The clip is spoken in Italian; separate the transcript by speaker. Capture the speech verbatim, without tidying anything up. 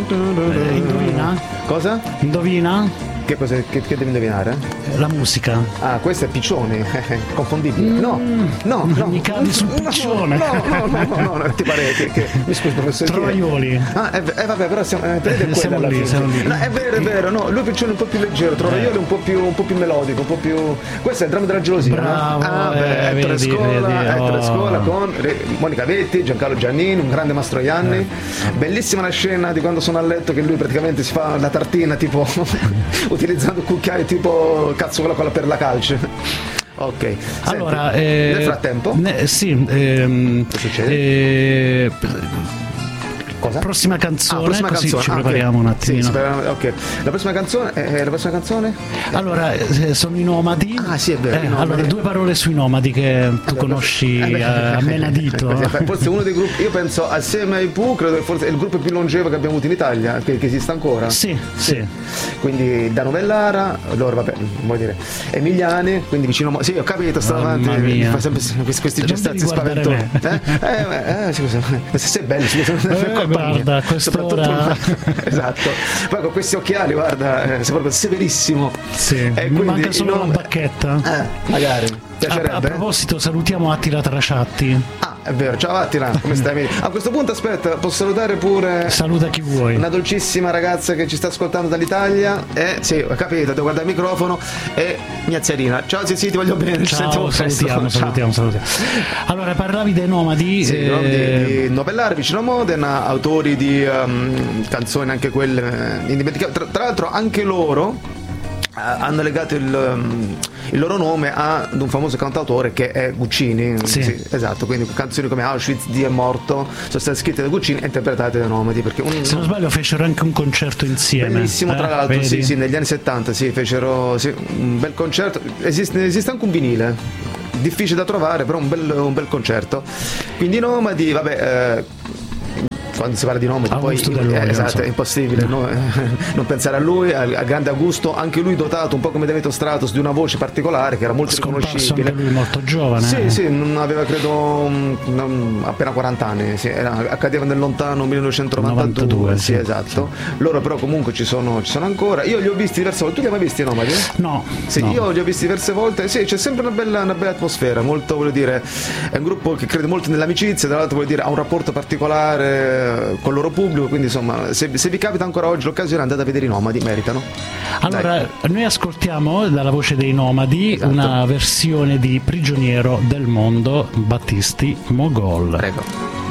Speaker 1: Eh, indovina?
Speaker 2: Cosa?
Speaker 1: Indovina?
Speaker 2: Che cosa che, che devi indovinare?
Speaker 1: La musica.
Speaker 2: Ah, questo è Piccione, confondibile. No, no, no.
Speaker 1: Mi cadi sul piccione.
Speaker 2: No, no, no, no, no, no, ti pare che, che... Mi scusi, professore.
Speaker 1: Trovaioli.
Speaker 2: Ah, eh, eh, vabbè, però siamo, eh, prende
Speaker 1: siamo
Speaker 2: quella
Speaker 1: lì,
Speaker 2: alla
Speaker 1: siamo
Speaker 2: fine.
Speaker 1: lì.
Speaker 2: No, è vero, è vero, no, lui Piccione è un po' più leggero, Trovaioli è un po' più un po' più melodico, un po' più. Questo è il dramma della gelosia.
Speaker 1: Bravo,
Speaker 2: no? Ah, beh,
Speaker 1: eh,
Speaker 2: Ettore
Speaker 1: vedi,
Speaker 2: Scola,
Speaker 1: vedi,
Speaker 2: Ettore
Speaker 1: oh.
Speaker 2: Scola con Monica Vetti, Giancarlo Giannini, un grande Mastroianni. Eh. Bellissima la scena di quando sono a letto che lui praticamente si fa la tartina tipo utilizzando cucchiaio tipo cazzo quella, quella per la calce. Ok. Senti,
Speaker 1: allora, eh,
Speaker 2: nel frattempo
Speaker 1: ne, sì, ehm,
Speaker 2: che succede?
Speaker 1: Eh,
Speaker 2: Cosa?
Speaker 1: Prossima canzone,
Speaker 2: ah, prossima
Speaker 1: così
Speaker 2: canzone.
Speaker 1: ci
Speaker 2: ah,
Speaker 1: prepariamo
Speaker 2: okay.
Speaker 1: un attimino.
Speaker 2: Sì, ok. La prossima canzone eh, la prossima canzone?
Speaker 1: Allora, eh, sono i Nomadi.
Speaker 2: Ah, sì, è vero.
Speaker 1: Eh, allora, due parole sui Nomadi che tu
Speaker 2: allora,
Speaker 1: conosci
Speaker 2: eh beh,
Speaker 1: a, a menadito.
Speaker 2: Forse uno dei gruppi, io penso assieme ai Pooh, credo che forse è il gruppo più longevo che abbiamo avuto in Italia, che, che esiste ancora.
Speaker 1: Sì, sì.
Speaker 2: Quindi da Novellara, loro vabbè, vuol dire Emiliani, quindi vicino a... Sì, ho capito, sto
Speaker 1: Mamma
Speaker 2: avanti,
Speaker 1: mia.
Speaker 2: fa sempre questi, questi gestazzi spaventosi. Eh? Eh, eh, scusa, se sei bello, scusa,
Speaker 1: eh, guarda, questo
Speaker 2: ora... esatto, poi con questi occhiali guarda eh, sei proprio severissimo,
Speaker 1: sì.
Speaker 2: E
Speaker 1: mi
Speaker 2: quindi
Speaker 1: manca solo
Speaker 2: non...
Speaker 1: la bacchetta,
Speaker 2: eh, magari
Speaker 1: a, a proposito salutiamo Attila Trasciatti.
Speaker 2: Ah, è vero, ciao Attila, come stai? A questo punto aspetta, posso salutare pure
Speaker 1: saluta chi vuoi,
Speaker 2: una dolcissima ragazza che ci sta ascoltando dall'Italia e sì, ho capito, devo guardare il microfono, e mia ziarina. Ciao sì, sì, ti voglio bene, ci
Speaker 1: ciao, salutiamo, salutiamo, salutiamo. Allora, parlavi dei Nomadi,
Speaker 2: sì,
Speaker 1: eh...
Speaker 2: di, di Novellara vicino a Modena, autori di um, canzoni anche quelle indimenticabili, tra, tra l'altro anche loro hanno legato il, um, il loro nome ad un famoso cantautore che è Guccini.
Speaker 1: Sì.
Speaker 2: Sì, esatto, quindi canzoni come Auschwitz, Dio è morto sono state scritte da Guccini e interpretate da Nomadi, perché un,
Speaker 1: se non sbaglio fecero anche un concerto insieme.
Speaker 2: Bellissimo, tra
Speaker 1: eh,
Speaker 2: l'altro,
Speaker 1: vedi?
Speaker 2: sì, sì, negli anni settanta sì, fecero sì, un bel concerto, esiste, esiste anche un vinile, difficile da trovare, però un bel, un bel concerto. Quindi Nomadi, vabbè, eh, quando si parla di Nomadi poi eh, esatto, so. È impossibile no? non pensare a lui, al, al grande Augusto, anche lui dotato un po' come Demetrio Stratos di una voce particolare che era molto
Speaker 1: scomparso
Speaker 2: riconoscibile.
Speaker 1: Anche lui molto giovane.
Speaker 2: Sì,
Speaker 1: eh.
Speaker 2: sì, non aveva credo non, appena quaranta anni, sì, era, accadeva nel lontano millenovecentonovantadue. novantadue, sì, sì, esatto. Sì. Loro però comunque ci sono, ci sono ancora. Io li ho visti diverse volte. Tu li hai mai visti Nomadi?
Speaker 1: No.
Speaker 2: Sì,
Speaker 1: no.
Speaker 2: io li ho visti diverse volte. Sì, c'è sempre una bella, una bella atmosfera, molto, voglio dire, è un gruppo che crede molto nell'amicizia, tra l'altro, voglio dire, ha un rapporto particolare con il loro pubblico. Quindi insomma, se, se vi capita ancora oggi l'occasione, andate a vedere i Nomadi, meritano.
Speaker 1: Allora, dai. Noi ascoltiamo dalla voce dei Nomadi, esatto, una versione di Prigioniero del mondo, Battisti Mogol.
Speaker 2: Prego.